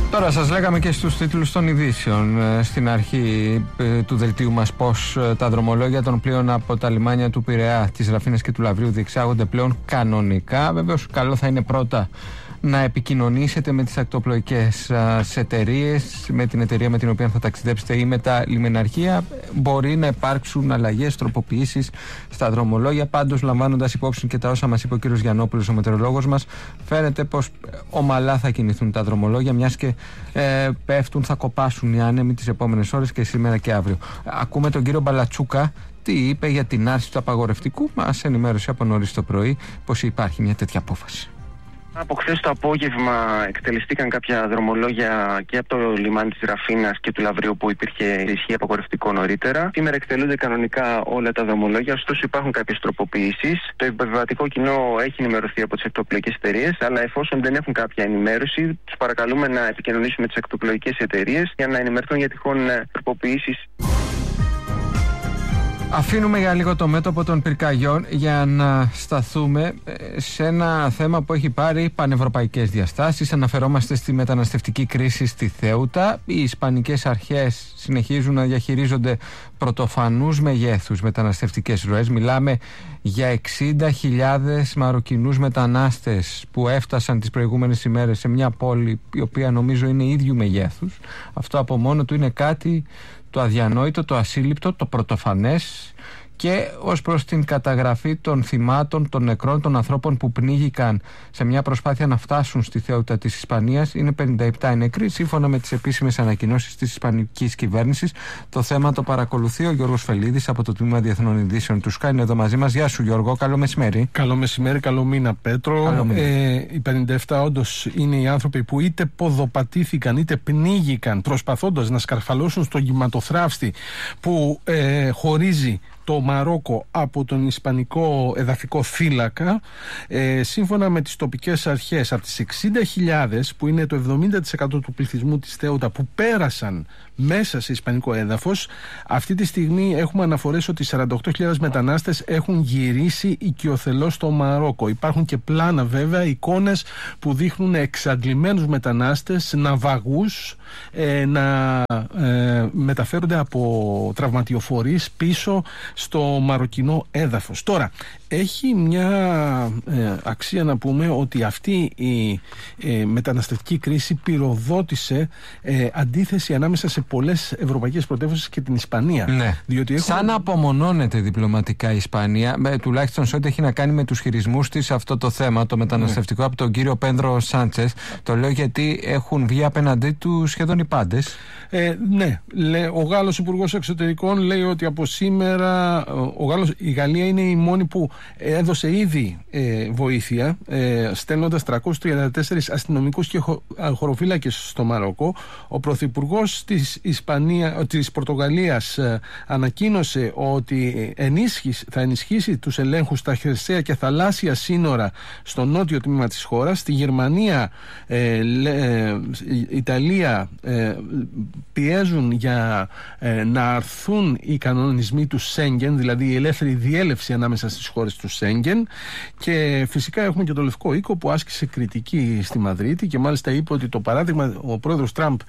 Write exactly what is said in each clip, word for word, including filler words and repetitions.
Τώρα σας λέγαμε και στους τίτλους των ειδήσεων στην αρχή του δελτίου μας πως τα δρομολόγια των πλοίων από τα λιμάνια του Πειραιά, της Ραφίνας και του Λαβρίου διεξάγονται πλέον κανονικά. Βεβαίως καλό θα είναι πρώτα να επικοινωνήσετε με τις ακτοπλοϊκές εταιρείες, με την εταιρεία με την οποία θα ταξιδέψετε ή με τα λιμεναρχεία. Μπορεί να υπάρξουν αλλαγές, τροποποιήσεις στα δρομολόγια. Πάντως, λαμβάνοντας υπόψη και τα όσα μας είπε ο κύριος Γιαννόπουλος, ο μετεωρολόγος μας, φαίνεται πως ομαλά θα κινηθούν τα δρομολόγια, μιας και ε, πέφτουν, θα κοπάσουν οι άνεμοι τις επόμενες ώρες και σήμερα και αύριο. Ακούμε τον κύριο Μπαλατσούκα. Τι είπε για την άρση του απαγορευτικού? Μας ενημέρωσε από νωρίς το πρωί πως υπάρχει μια τέτοια απόφαση. Από χθες το απόγευμα εκτελεστήκαν κάποια δρομολόγια και από το λιμάνι της Ραφίνας και του Λαβρίου που υπήρχε ισχύ απαγορευτικό νωρίτερα. Σήμερα εκτελούνται κανονικά όλα τα δρομολόγια, ωστόσο υπάρχουν κάποιες τροποποιήσεις. Το επιβατικό κοινό έχει ενημερωθεί από τις ακτοπλοϊκές εταιρείες, αλλά εφόσον δεν έχουν κάποια ενημέρωση, τους παρακαλούμε να επικοινωνήσουν με τις ακτοπλοϊκές εταιρείες για να ενημερωθούν για τυχόν τροποποιήσεις. Αφήνουμε για λίγο το μέτωπο των πυρκαγιών για να σταθούμε σε ένα θέμα που έχει πάρει πανευρωπαϊκές διαστάσεις. Αναφερόμαστε στη μεταναστευτική κρίση στη Θέουτα. Οι ισπανικές αρχές συνεχίζουν να διαχειρίζονται πρωτοφανούς μεγέθους μεταναστευτικές ροές. Μιλάμε για εξήντα χιλιάδες Μαροκινούς μετανάστες που έφτασαν τις προηγούμενες ημέρες σε μια πόλη η οποία νομίζω είναι ίδιου μεγέθους. Αυτό από μόνο του είναι κάτι το αδιανόητο, το ασύλληπτο, το πρωτοφανές, και ως προς την καταγραφή των θυμάτων, των νεκρών, των ανθρώπων που πνίγηκαν σε μια προσπάθεια να φτάσουν στη Θέουτα της Ισπανίας, είναι πενήντα επτά οι νεκροί, σύμφωνα με τις επίσημες ανακοινώσεις της ισπανικής κυβέρνησης. Το θέμα το παρακολουθεί ο Γιώργος Φελίδης από το Τμήμα Διεθνών Ειδήσεων του ΣΚΑ. Είναι εδώ μαζί μας. Γεια σου Γιώργο, καλό μεσημέρι. Καλό μεσημέρι, καλό μήνα Πέτρο. Καλό μήνα. Ε, οι πενήντα επτά όντως είναι οι άνθρωποι που είτε ποδοπατήθηκαν είτε πνίγηκαν προσπαθώντας να σκαρφαλώσουν στον κυματοθράφστη που ε, χωρίζει το Μαρόκο από τον Ισπανικό εδαφικό θύλακα. Ε, σύμφωνα με τις τοπικές αρχές, από τις εξήντα χιλιάδες που είναι το εβδομήντα τοις εκατό του πληθυσμού της Θέουτα που πέρασαν μέσα σε ισπανικό έδαφος, αυτή τη στιγμή έχουμε αναφορές ότι σαράντα οκτώ χιλιάδες μετανάστες έχουν γυρίσει οικειοθελώς στο Μαρόκο. Υπάρχουν και πλάνα, βέβαια, εικόνες που δείχνουν εξαντλημένους μετανάστες, ναυαγούς, ε, να ε, μεταφέρονται από τραυματιοφορείς πίσω στο μαροκινό έδαφος. Τώρα, έχει μια ε, αξία να πούμε ότι αυτή η ε, μεταναστευτική κρίση πυροδότησε ε, αντίθεση ανάμεσα σε πολλές ευρωπαϊκές πρωτεύουσες και την Ισπανία. Ναι. Διότι έχουν... Σαν να απομονώνεται διπλωματικά η Ισπανία, με, τουλάχιστον σε ό,τι έχει να κάνει με τους χειρισμούς της αυτό το θέμα, το μεταναστευτικό, ναι, από τον κύριο Πέντρο Σάντσες. Το λέω γιατί έχουν βγει απέναντί του σχεδόν οι πάντες. Ε, ναι, λέ, ο Γάλλος Υπουργός Εξωτερικών λέει ότι από σήμερα ο Γάλλος, η Γαλλία είναι η μόνη που έδωσε ήδη ε, βοήθεια, ε, στέλνοντας τριακόσιους τριάντα τέσσερις αστυνομικούς και χο, χωροφύλακες στο Μαρόκο. Ο Πρωθυπουργός της, Ισπανία, της Πορτογαλίας ε, ανακοίνωσε ότι ενίσχυσε, θα ενισχύσει τους ελέγχους στα χερσαία και θαλάσσια σύνορα στο νότιο τμήμα της χώρας. Στη Γερμανία, ε, ε, Ιταλία ε, πιέζουν για ε, να αρθούν οι κανονισμοί του Σέγγεν, δηλαδή η ελεύθερη διέλευση ανάμεσα στις χώρες του Σέγγεν. Και φυσικά έχουμε και το Λευκό Οίκο που άσκησε κριτική στη Μαδρίτη και μάλιστα είπε ότι το παράδειγμα, ο πρόεδρος Τραμπ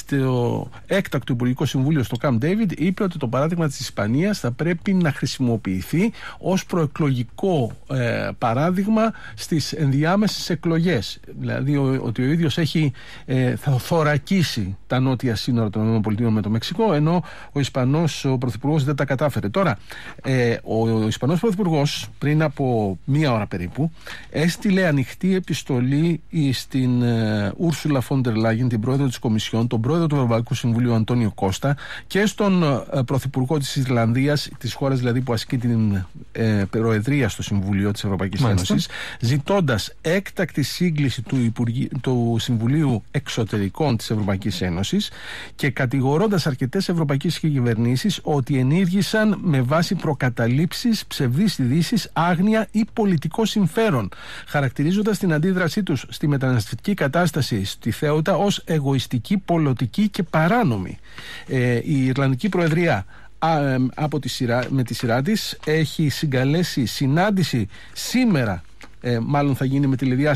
στο έκτακτο Υπουργικό Συμβούλιο στο Camp David είπε ότι το παράδειγμα της Ισπανίας θα πρέπει να χρησιμοποιηθεί ως προεκλογικό ε, παράδειγμα στις ενδιάμεσες εκλογές. Δηλαδή ο, ότι ο ίδιος έχει, ε, θα θωρακίσει τα νότια σύνορα των ΗΠΑ με το Μεξικό, ενώ ο Ισπανός ο Πρωθυπουργός δεν τα κατάφερε. Τώρα, ε, ο, ο Ισπανός Πρωθυπουργός πριν από μία ώρα περίπου έστειλε ανοιχτή επιστολή στην Ούρσουλα Φόντερ Λάγεν, την πρόεδρο της Κομισιόν, τον πρόεδρο του Ευρωπαϊκού Συμβουλίου Αντώνιο Κώστα και στον ε, πρωθυπουργό της Ιρλανδίας, της χώρας δηλαδή που ασκεί την ε, προεδρία στο Συμβουλίο της Ευρωπαϊκής Μάλιστα. Ένωσης, ζητώντας έκτακτη σύγκληση του, Υπουργείου, του Συμβουλίου Εξωτερικών της Ευρωπαϊκής Ένωσης και κατηγορώντας αρκετές ευρωπαϊκές κυβερνήσεις ότι ενήργησαν με βάση προκαταλήψεις, ψευδείς ειδήσεις, άγνοια ή πολιτικό συμφέρον, χαρακτηρίζοντας την αντίδρασή τους στη μεταναστευτική κατάσταση στη Θέουτα ως εγωιστική, πολιτική και παράνομη. Ε, η Ιρλανδική Προεδρία α, ε, από τη σειρά, με τη σειρά της έχει συγκαλέσει συνάντηση σήμερα, ε, μάλλον θα γίνει με τηλεδιάσ,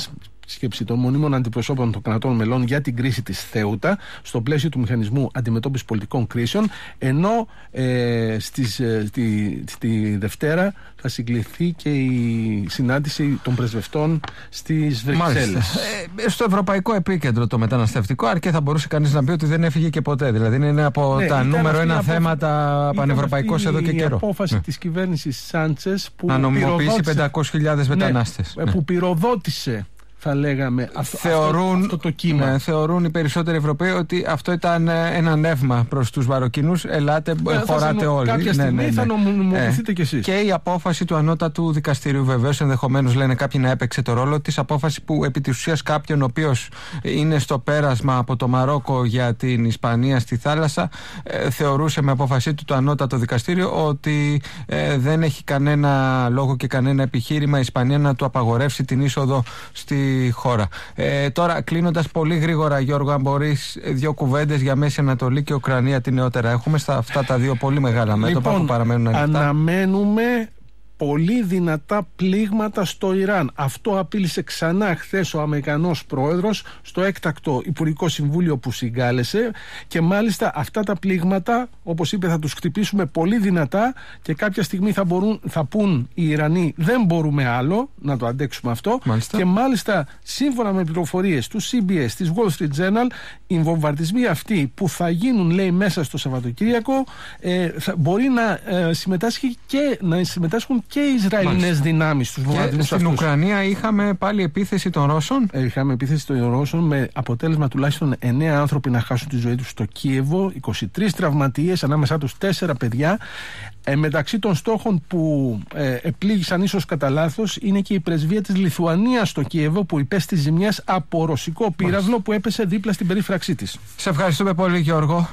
σκέψη των μονίμων αντιπροσώπων των κρατών μελών για την κρίση της Θέουτα στο πλαίσιο του Μηχανισμού Αντιμετώπισης Πολιτικών Κρίσεων, ενώ ε, στις, ε, στη, στη Δευτέρα θα συγκληθεί και η συνάντηση των πρεσβευτών στις Βρυξέλλες. Ε, στο ευρωπαϊκό επίκεντρο το μεταναστευτικό, αρκεί θα μπορούσε κανείς να πει ότι δεν έφυγε και ποτέ. Δηλαδή είναι από ναι, τα νούμερο ένα απο... θέματα πανευρωπαϊκός εδώ και καιρό. Η απόφαση ναι. της κυβέρνησης Σάντσες που να νομιμοποιήσει πεντακόσιες χιλιάδες μετανάστες. Ναι, ναι. Που πυροδότησε, θα λέγαμε, αυτό, θεωρούν, αυτό, αυτό το κύμα. Ναι, θεωρούν οι περισσότεροι Ευρωπαίοι ότι αυτό ήταν ένα νεύμα προς τους Μαροκινούς. Ελάτε, ναι, χωράτε όλοι. Κάποια στιγμή ναι, ναι, ναι. θα νομιμοποιηθείτε ε, κι εσείς. Και η απόφαση του ανώτατου δικαστηρίου, βεβαίως, ενδεχομένως λένε κάποιοι να έπαιξε το ρόλο της. Απόφαση που επί της ουσίας κάποιον ο οποίος είναι στο πέρασμα από το Μαρόκο για την Ισπανία στη θάλασσα, ε, θεωρούσε με απόφασή του το ανώτατο δικαστήριο ότι ε, δεν έχει κανένα λόγο και κανένα επιχείρημα η Ισπανία να του απαγορεύσει την είσοδο στη χώρα. Ε, τώρα, κλείνοντας πολύ γρήγορα, Γιώργο, αν μπορείς, δύο κουβέντες για Μέση Ανατολή και Ουκρανία τη νεότερα. Έχουμε στα αυτά τα δύο πολύ μεγάλα μέτωπα λοιπόν, που παραμένουν ανοιχτά. Αναμένουμε πολύ δυνατά πλήγματα στο Ιράν. Αυτό απείλησε ξανά χθες ο Αμερικανός πρόεδρος στο έκτακτο Υπουργικό Συμβούλιο που συγκάλεσε, και μάλιστα αυτά τα πλήγματα, όπως είπε, θα τους χτυπήσουμε πολύ δυνατά και κάποια στιγμή θα, μπορούν, θα πούν οι Ιρανοί δεν μπορούμε άλλο να το αντέξουμε αυτό. Μάλιστα. Και μάλιστα σύμφωνα με πληροφορίες του σι μπι ες, της Wall Street Journal, οι βομβαρδισμοί αυτοί που θα γίνουν, λέει, μέσα στο Σαββατοκύριακο ε, θα, μπορεί να, ε, συμμετάσχει και, να συμμετάσχουν και οι Ισραηλινές δυνάμεις στους βομβαρδισμούς αυτούς. Στην Ουκρανία είχαμε πάλι επίθεση των Ρώσων. Ε, είχαμε επίθεση των Ρώσων με αποτέλεσμα τουλάχιστον εννέα άνθρωποι να χάσουν τη ζωή τους στο Κίεβο, είκοσι τρεις τραυματίες, ανάμεσά τους τέσσερα παιδιά. Ε, μεταξύ των στόχων που ε, επλήγησαν ίσως κατά λάθος είναι και η πρεσβεία της Λιθουανίας στο Κίεβο, που υπέστη ζημιές από ρωσικό πύραυλο που έπεσε δίπλα στην περίφραξή της. Σε ευχαριστούμε πολύ, Γιώργο.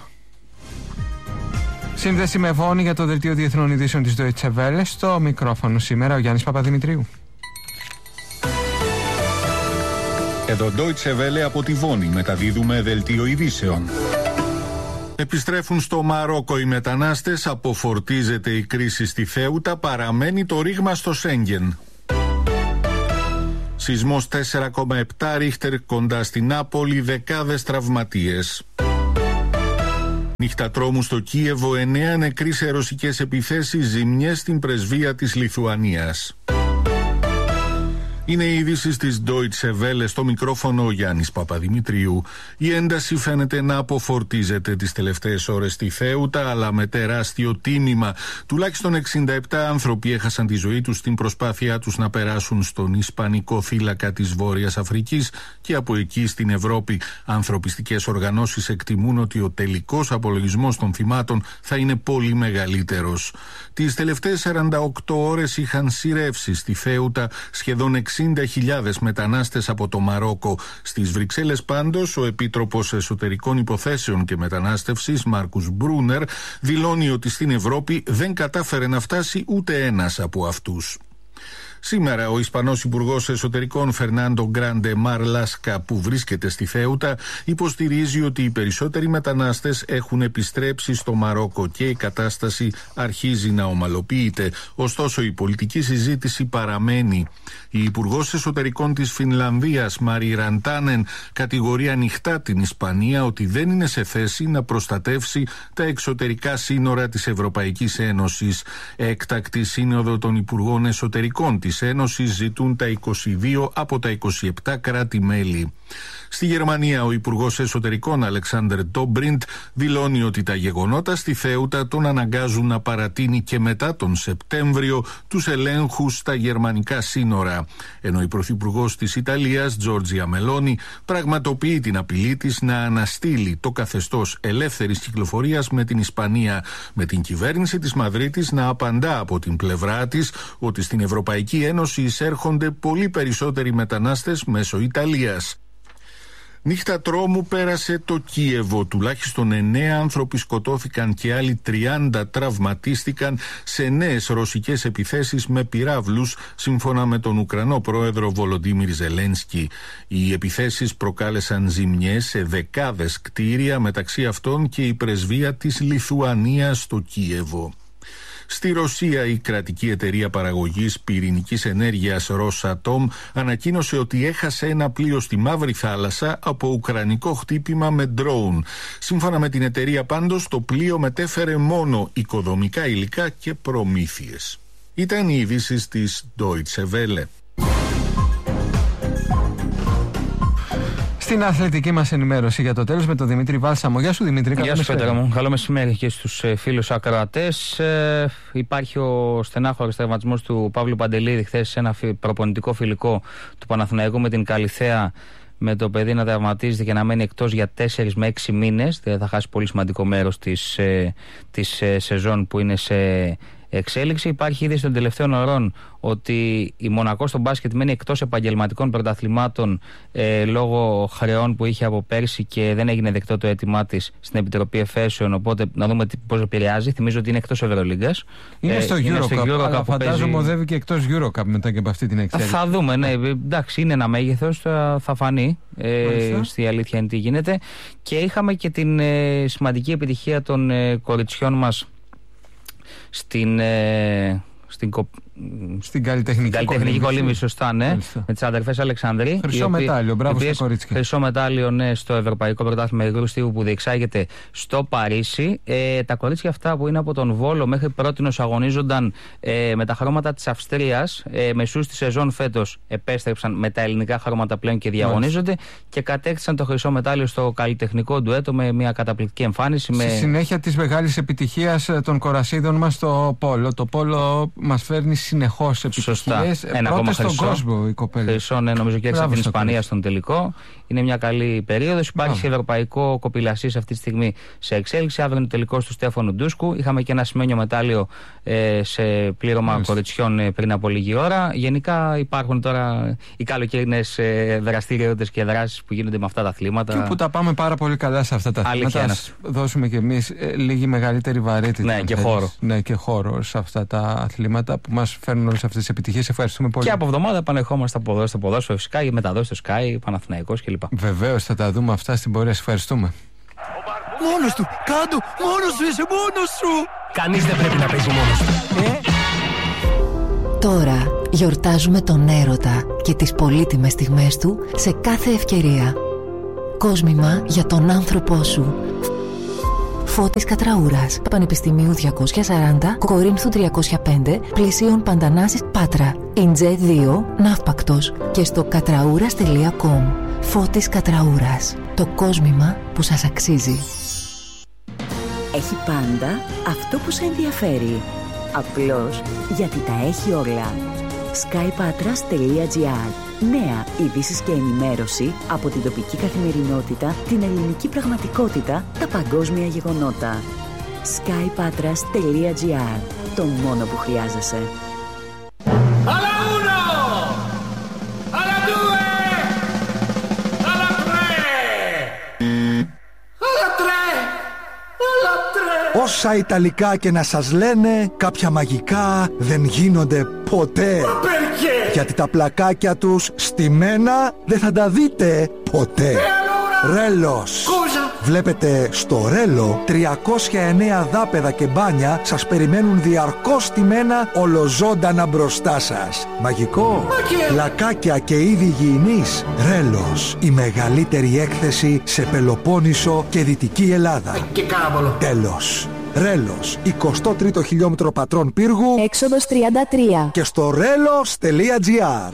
Σύνδεση με Βόνη για το Δελτίο Διεθνών Ειδήσεων της Deutsche Welle. Στο μικρόφωνο σήμερα ο Γιάννης Παπαδημητρίου. Εδώ Deutsche Welle από τη Βόνη μεταδίδουμε Δελτίο Ειδήσεων. Επιστρέφουν στο Μαρόκο οι μετανάστες, αποφορτίζεται η κρίση στη Θέουτα, παραμένει το ρήγμα στο Σέγγεν. Σεισμός τέσσερα κόμμα επτά ρίχτερ κοντά στην Νάπολη, δεκάδες τραυματίες. Νύχτα τρόμου στο Κίεβο, εννέα νεκροί σε ρωσικές επιθέσεις, ζημιές στην πρεσβεία της Λιθουανίας. Είναι οι ειδήσεις της Deutsche Welle, στο μικρόφωνο ο Γιάννης Παπαδημητρίου. Η ένταση φαίνεται να αποφορτίζεται τις τελευταίες ώρες στη Θέουτα, αλλά με τεράστιο τίμημα. Τουλάχιστον εξήντα επτά άνθρωποι έχασαν τη ζωή τους στην προσπάθειά τους να περάσουν στον Ισπανικό θύλακα της Βόρειας Αφρικής και από εκεί στην Ευρώπη. Ανθρωπιστικές οργανώσεις εκτιμούν ότι ο τελικός απολογισμός των θυμάτων θα είναι πολύ μεγαλύτερος. Τις τελευταίες σαράντα οκτώ ώρες είχαν σειρεύσει στη Θέουτα σχεδόν εξήντα χιλιάδες μετανάστες από το Μαρόκο. Στις Βρυξέλλες πάντως, ο Επίτροπος Εσωτερικών Υποθέσεων και Μετανάστευσης, Μάρκους Μπρούνερ, δηλώνει ότι στην Ευρώπη δεν κατάφερε να φτάσει ούτε ένας από αυτούς. Σήμερα ο Ισπανός Υπουργός Εσωτερικών Φερνάντο Γκράντε Μαρλάσκα, που βρίσκεται στη Θέουτα, υποστηρίζει ότι οι περισσότεροι μετανάστες έχουν επιστρέψει στο Μαρόκο και η κατάσταση αρχίζει να ομαλοποιείται. Ωστόσο η πολιτική συζήτηση παραμένει. Η Υπουργός Εσωτερικών της Φινλανδίας, Μάρι Ραντάνεν, κατηγορεί ανοιχτά την Ισπανία ότι δεν είναι σε θέση να προστατεύσει τα εξωτερικά σύνορα της Ευρωπαϊκής Ένωσης. Έκτακτη σύνοδο των Υπουργών Εσωτερικών της Ένωσης ζητούν τα είκοσι δύο από τα είκοσι επτά κράτη-μέλη. Στη Γερμανία ο Υπουργός Εσωτερικών Αλεξάντερ Ντόμπριντ δηλώνει ότι τα γεγονότα στη Θέουτα τον αναγκάζουν να παρατείνει και μετά τον Σεπτέμβριο τους ελέγχους στα γερμανικά σύνορα. Ενώ η Πρωθυπουργός της Ιταλίας, Τζόρτζια Μελόνι, πραγματοποιεί την απειλή της να αναστείλει το καθεστώς ελεύθερης κυκλοφορίας με την Ισπανία, με την κυβέρνηση της Μαδρίτης να απαντά από την πλευρά της ότι στην Ευρωπαϊκή Ένωση εισέρχονται πολύ περισσότεροι μετανάστες μέσω Ιταλίας. Νύχτα τρόμου πέρασε το Κίεβο. Τουλάχιστον εννέα άνθρωποι σκοτώθηκαν και άλλοι τριάντα τραυματίστηκαν σε νέες ρωσικές επιθέσεις με πυράβλους, σύμφωνα με τον Ουκρανό πρόεδρο Βολοντίμιρ Ζελένσκι. Οι επιθέσεις προκάλεσαν ζημιές σε δεκάδες κτίρια, μεταξύ αυτών και η πρεσβεία της Λιθουανίας στο Κίεβο. Στη Ρωσία, η κρατική εταιρεία παραγωγής πυρηνικής ενέργειας Rosatom ανακοίνωσε ότι έχασε ένα πλοίο στη Μαύρη Θάλασσα από ουκρανικό χτύπημα με ντρόουν. Σύμφωνα με την εταιρεία πάντως, το πλοίο μετέφερε μόνο οικοδομικά υλικά και προμήθειες. Ήταν οι ειδήσεις της Deutsche Welle. Στην αθλητική μας ενημέρωση για το τέλος με τον Δημήτρη Βάλσαμο. Γεια σου Δημήτρη. Γεια σου Πέτρα μου. Καλό μεσημέρι και στους ε, φίλους ακροατές. Ε, υπάρχει ο στενάχωρος τραυματισμός του Παύλου Παντελίδη χθες σε ένα φι, προπονητικό φιλικό του Παναθηναϊκού με την Καλιθέα, με το παιδί να τραυματίζεται και να μένει εκτός για τέσσερις με έξι μήνες. Δηλαδή θα χάσει πολύ σημαντικό μέρος της, ε, της ε, σεζόν που είναι σε εξέλιξη. Υπάρχει είδηση των τελευταίων ωρών ότι η Μονακό στο μπάσκετ μένει εκτός επαγγελματικών πρωταθλημάτων ε, λόγω χρεών που είχε από πέρσι και δεν έγινε δεκτό το αίτημά της στην Επιτροπή Εφέσεων. Οπότε να δούμε πώς επηρεάζει. Θυμίζω ότι είναι εκτός Ευρωλίγκας. Είναι ε, στο Eurocup, Euro αλλά φαντάζομαι οδεύει και εκτός Eurocup μετά και από αυτή την εξέλιξη. Θα δούμε, ναι. Εντάξει, είναι ένα μέγεθος, θα, θα φανεί. Ε, στη αλήθεια είναι τι γίνεται. Και είχαμε και την ε, σημαντική επιτυχία των ε, κοριτσιών μας στην, ε, στην, κο... στην καλλιτεχνική, καλλιτεχνική κολύμβηση, σωστά, ναι, Μάλιστα. με τις αδερφές Αλεξανδρή. Χρυσό μετάλλιο, μπράβο στα κορίτσια. Χρυσό μετάλλιο, ναι, στο Ευρωπαϊκό Πρωτάθλημα Υγρού Στίβου που διεξάγεται στο Παρίσι. Ε, τα κορίτσια αυτά που είναι από τον Βόλο μέχρι πρότινος αγωνίζονταν ε, με τα χρώματα της Αυστρίας. Ε, μεσούς τη σεζόν φέτος επέστρεψαν με τα ελληνικά χρώματα πλέον και διαγωνίζονται. Μάλιστα. Και κατέκτησαν το χρυσό μετάλλιο στο καλλιτεχνικό ντουέτο με μια καταπληκτική εμφάνιση. Στη με... συνέχεια της μεγάλης επιτυχίας των κορασίδων μας στο πόλο. Το πόλο μας φέρνει συνεχώς επιτυχίες. Πρώτες στον κόσμο οι κοπέλες. Χρυσό, ναι, νομίζω και έξω την Ισπανία στον τελικό. Είναι μια καλή περίοδος. Υπάρχει ευρωπαϊκό κοπηλασίες αυτή τη στιγμή σε εξέλιξη. Αύριο είναι το τελικό του Στέφανου Ντούσκου. Είχαμε και ένα σημαίνιο μετάλλιο ε, σε πλήρωμα Μάλιστα. κοριτσιών ε, πριν από λίγη ώρα. Γενικά υπάρχουν τώρα οι καλοκαιρινές ε, δραστηριότητες και δράσεις που γίνονται με αυτά τα αθλήματα. Και που τα πάμε πάρα πολύ καλά σε αυτά τα αθλήματα. Ας δώσουμε κι εμείς ε, λίγη μεγαλύτερη βαρύτητα. Ναι, και χώρο. Ναι, και χώρο σε αυτά τα αθλήματα που μας φέρνουν όλες αυτές τις επιτυχίες. Ευχαριστούμε πολύ. Και από εβδομάδα επανερχόμαστε στο ποδόσφαιρο φυσικά, η μεταδόση στο Sky, Παναθηναϊκός κλπ. Βεβαίως θα τα δούμε αυτά στην πορεία. Σας ευχαριστούμε. Μόνος του, κάτω, μόνος σου είσαι, μόνος σου. Κανείς δεν πρέπει να παίζει μόνος του. Ε? Τώρα γιορτάζουμε τον έρωτα και τις πολύτιμες στιγμές του σε κάθε ευκαιρία. Κόσμημα για τον άνθρωπό σου. Φώτης Κατραούρας, Πανεπιστημίου διακόσια σαράντα, Κορίνθου τριακόσια πέντε, Πλησίων Παντανάσης, Πάτρα. Ιντζέ δύο, Ναύπακτος και στο κατραούρας τελεία κομ. Φώτης Κατραούρας, το κόσμημα που σας αξίζει. Έχει πάντα αυτό που σε ενδιαφέρει. Απλώς γιατί τα έχει όλα. skypatras τελεία gr. Νέα ειδήσεις και ενημέρωση από την τοπική καθημερινότητα, την ελληνική πραγματικότητα, τα παγκόσμια γεγονότα. skypatras τελεία gr. Το μόνο που χρειάζεσαι. Alla uno! Alla due! Alla tre! Alla tre! Alla tre! Όσα Ιταλικά και να σας λένε, κάποια μαγικά δεν γίνονται ποτέ. Γιατί τα πλακάκια τους στημένα δεν θα τα δείτε ποτέ. Ρέλος. Βλέπετε, στο Ρέλο τριακόσια εννέα δάπεδα και μπάνια σας περιμένουν διαρκώς στημένα ολοζώντανα μπροστά σας. Μαγικό. Πλακάκια και είδη υγιεινής. Ρέλος. Η μεγαλύτερη έκθεση σε Πελοπόννησο και Δυτική Ελλάδα. Και κάμπολο. Τέλος. Ρέλος, εικοστό τρίτο χιλιόμετρο Πατρών Πύργου, έξοδος τριάντα τρία. Και στο ρέλος τελεία gr.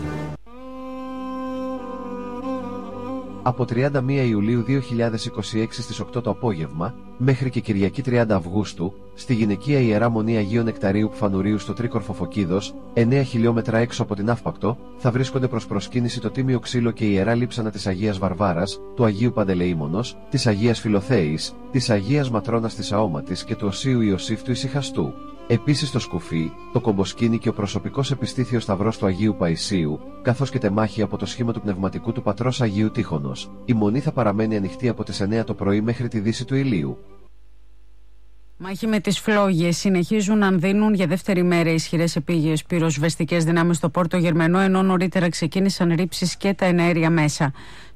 Από τριάντα μία Ιουλίου δύο χιλιάδες είκοσι έξι στις οκτώ το απόγευμα, μέχρι και Κυριακή τριάντα Αυγούστου, στη γυναικεία Ιερά Μονή Αγίου Νεκταρίου Πφανουρίου στο Τρίκορφο Φωκίδος, εννέα χιλιόμετρα έξω από την Ναύπακτο, θα βρίσκονται προς προσκύνηση το Τίμιο Ξύλο και η Ιερά Λείψανα της Αγίας Βαρβάρας, του Αγίου Παντελεήμονος, της Αγίας Φιλοθέης, της Αγίας Ματρώνας της Αόματης και του Οσίου Ιωσήφ του Ησυχαστού. Επίσης στο Σκουφί, το Κομποσκίνη και ο προσωπικός επιστήθιος σταυρός του Αγίου Παϊσίου, καθώς και τεμάχη από το σχήμα του πνευματικού του πατρός Αγίου Τείχωνος. Η μονή θα παραμένει ανοιχτή από τις εννέα το πρωί μέχρι τη δύση του ηλίου. Μάχη με τις φλόγες συνεχίζουν να δίνουν για δεύτερη μέρα ισχυρές επίγειες πυροσβεστικές δυνάμεις στο Πόρτο Γερμανό, ενώ νωρίτερα ξεκίνησαν ρήψεις και τα εναέρια μέσα.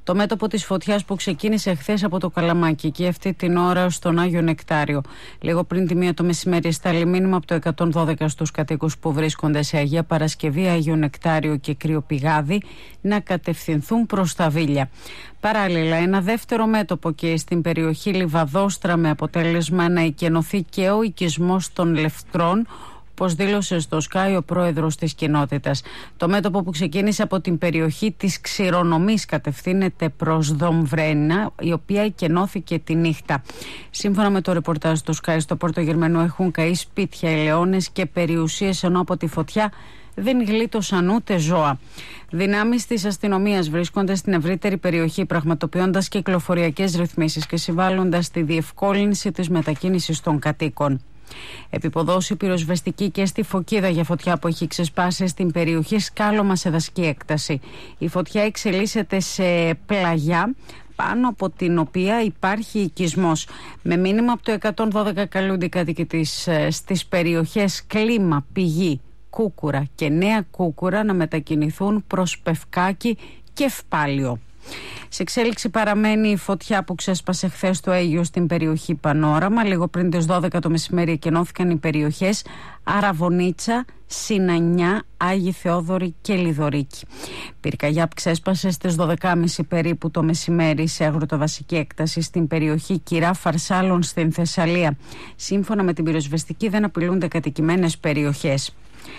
Το μέτωπο της φωτιάς που ξεκίνησε χθες από το Καλαμάκι και αυτή την ώρα στον Άγιο Νεκτάριο. Λίγο πριν τη μία το μεσημέρι στάλει μήνυμα από το εκατόν δώδεκα στους κατοίκους που βρίσκονται σε Αγία Παρασκευή, Άγιο Νεκτάριο και Κρύο Πηγάδι να κατευθυνθούν προς τα Βίλια. Παράλληλα, ένα δεύτερο μέτωπο και στην περιοχή Λιβαδόστρα με αποτέλεσμα να εκενωθεί και ο οικισμός των Λευτρών, όπως δήλωσε στο Sky ο πρόεδρος της κοινότητας. Το μέτωπο που ξεκίνησε από την περιοχή της Ξηρονομής κατευθύνεται προς Δομβρένα, η οποία εκενώθηκε τη νύχτα. Σύμφωνα με το ρεπορτάζ του Sky, στο Πόρτο Γερμανού έχουν καεί σπίτια, ελαιώνες και περιουσίες, ενώ από τη φωτιά δεν γλίτωσαν ούτε ζώα. Δυνάμεις της αστυνομίας βρίσκονται στην ευρύτερη περιοχή, πραγματοποιώντας κυκλοφοριακές ρυθμίσεις και συμβάλλοντας στη διευκόλυνση της μετακίνησης των κατοίκων. Επιποδώσει πυροσβεστική και στη Φωκίδα για φωτιά που έχει ξεσπάσει στην περιοχή Σκάλωμα σε δασική έκταση. Η φωτιά εξελίσσεται σε πλαγιά, πάνω από την οποία υπάρχει οικισμός. Με μήνυμα από το εκατόν δώδεκα καλούνται οι κάτοικοι της, στις περιοχές Κλίμα, Πηγή, Κούκουρα και Νέα Κούκουρα να μετακινηθούν προς Πευκάκη και Ευπάλιο. Σε εξέλιξη παραμένει η φωτιά που ξέσπασε χθες στο Αίγιο στην περιοχή Πανόραμα. Λίγο πριν τις δώδεκα το μεσημέρι εκενώθηκαν οι περιοχές Αραβωνίτσα, Συνανιά, Άγιοι Θεόδωροι και Λιδωρίκη. Πυρκαγιά ξέσπασε στις δώδεκα και μισή περίπου το μεσημέρι σε αγροτοβασική έκταση στην περιοχή Κυρά Φαρσάλων στην Θεσσαλία. Σύμφωνα με την πυροσβεστική δεν απειλούνται κατοικημένες περιοχές.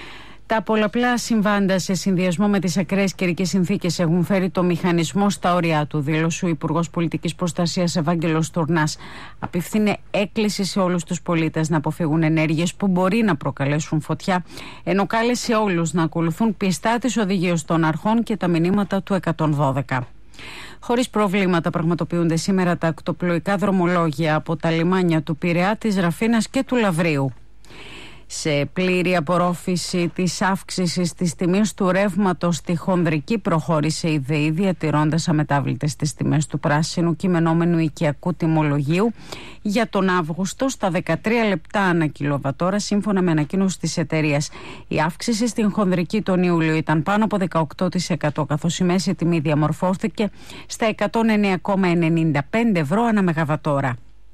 Τα πολλαπλά συμβάντα σε συνδυασμό με τις ακραίες καιρικές συνθήκες έχουν φέρει το μηχανισμό στα όρια του, δήλωσε ο Υπουργός Πολιτικής Προστασίας Ευάγγελος Τουρνάς. Απευθύνε έκκληση σε όλους τους πολίτες να αποφύγουν ενέργειες που μπορεί να προκαλέσουν φωτιά, ενώ κάλεσε όλους να ακολουθούν πιστά τις οδηγίες των αρχών και τα μηνύματα του εκατόν δώδεκα. Χωρίς προβλήματα πραγματοποιούνται σήμερα τα ακτοπλοϊκά δρομολόγια από τα λιμάνια του Πειραιά, της Ραφίνας και του Λαβρίου. Σε πλήρη απορρόφηση της αύξησης της τιμής του ρεύματος στη χονδρική προχώρησε η ΔΕΗ, διατηρώντας αμετάβλητες τις τιμές του πράσινου κειμενόμενου οικιακού τιμολογίου για τον Αύγουστο στα δεκατρία λεπτά ανά κιλοβατόρα, σύμφωνα με ανακοίνωση της εταιρείας. Η αύξηση στην χονδρική τον Ιούλιο ήταν πάνω από δεκαοκτώ τοις εκατό, καθώς η μέση τιμή διαμορφώθηκε στα εκατόν εννέα κόμμα ενενήντα πέντε ευρώ ανά μεγαβατόρα.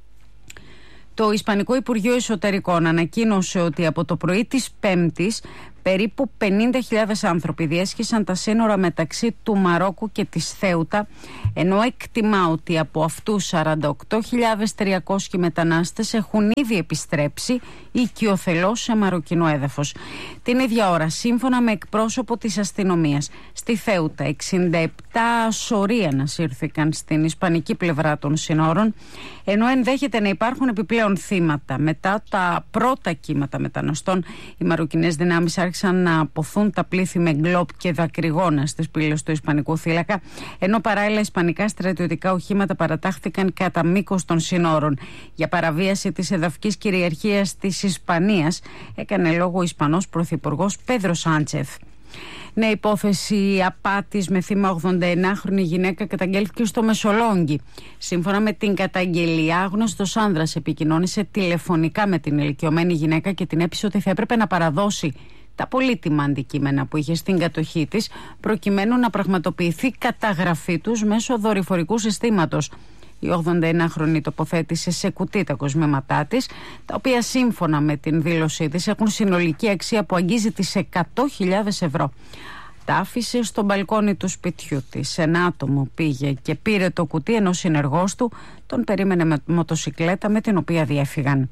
Το Ισπανικό Υπουργείο Εσωτερικών ανακοίνωσε ότι από το πρωί της Πέμπτης περίπου πενήντα χιλιάδες άνθρωποι διέσχισαν τα σύνορα μεταξύ του Μαρόκου και της Θέουτα, ενώ εκτιμά ότι από αυτούς σαράντα οκτώ χιλιάδες τριακόσιοι μετανάστες έχουν ήδη επιστρέψει οικειοθελώς σε μαροκινό έδαφος. Την ίδια ώρα, σύμφωνα με εκπρόσωπο της αστυνομίας, στη Θέουτα εξήντα επτά σωροί ανασύρθηκαν στην ισπανική πλευρά των συνόρων, ενώ ενδέχεται να υπάρχουν επιπλέον θύματα. Μετά τα πρώτα κύματα μεταναστών, οι μαροκινές δυνάμεις άρχισαν να αποθούν τα πλήθη με γκλόπ και δακρυγόνα στις πύλες του Ισπανικού θύλακα, ενώ παράλληλα ισπανικά στρατιωτικά οχήματα παρατάχθηκαν κατά μήκος των συνόρων. Για παραβίαση της εδαφικής κυριαρχίας της Ισπανίας έκανε λόγο ο Ισπανός Πρωθυπουργός Πέδρο Σάντσεφ. Νέα υπόθεση απάτης με θύμα ογδονταεννάχρονη γυναίκα καταγγέλθηκε στο Μεσολόγγι. Σύμφωνα με την καταγγελία, άγνωστος άνδρας επικοινώνησε τηλεφωνικά με την ηλικιωμένη γυναίκα και την έπεισε ότι θα έπρεπε να παραδώσει τα πολύτιμα αντικείμενα που είχε στην κατοχή της, προκειμένου να πραγματοποιηθεί καταγραφή τους μέσω δορυφορικού συστήματος. Η ογδονταεννάχρονη τοποθέτησε σε κουτί τα κοσμήματά της, τα οποία σύμφωνα με την δήλωσή της έχουν συνολική αξία που αγγίζει τις εκατό χιλιάδες ευρώ. Τα άφησε στο μπαλκόνι του σπιτιού της. Ένα άτομο πήγε και πήρε το κουτί, ενώ ο συνεργός του τον περίμενε με μοτοσικλέτα με την οποία διέφυγαν.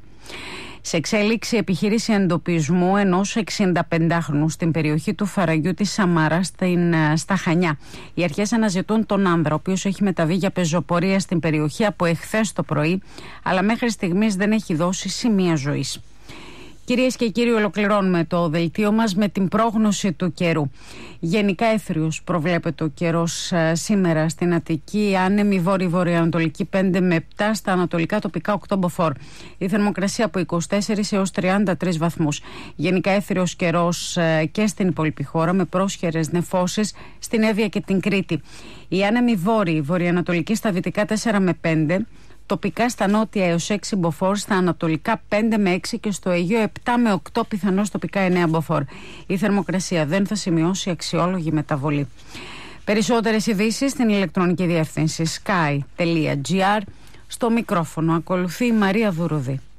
Σε εξέλιξη επιχείρηση εντοπισμού ενός εξηνταπεντάχρονου στην περιοχή του Φαραγιού της Σαμάρα στην, στα Χανιά. Οι αρχές αναζητούν τον άνδρα, ο οποίος έχει μεταβεί για πεζοπορία στην περιοχή από εχθές το πρωί, αλλά μέχρι στιγμής δεν έχει δώσει σημεία ζωής. Κυρίες και κύριοι, ολοκληρώνουμε το δελτίο μας με την πρόγνωση του καιρού. Γενικά έθριος προβλέπεται ο καιρός σήμερα στην Αττική, άνεμη βόρειο-βορειοανατολική πέντε με επτά, στα ανατολικά τοπικά οκτώ μποφόρ. Η θερμοκρασία από είκοσι τέσσερις έως τριάντα τρεις βαθμούς. Γενικά έθριος καιρός και στην υπόλοιπη χώρα, με πρόσχερες νεφώσεις στην Εύβοια και την Κρήτη. Η άνεμη βόρειο-βορειοανατολική στα δυτικά τέσσερα με πέντε. Τοπικά στα νότια έως έξι μποφόρ, στα ανατολικά πέντε με έξι και στο Αιγαίο επτά με οκτώ, πιθανώς τοπικά εννέα μποφόρ. Η θερμοκρασία δεν θα σημειώσει αξιόλογη μεταβολή. Περισσότερες ειδήσεις στην ηλεκτρονική διεύθυνση sky τελεία gr. Στο μικρόφωνο ακολουθεί η Μαρία Δουρουδή.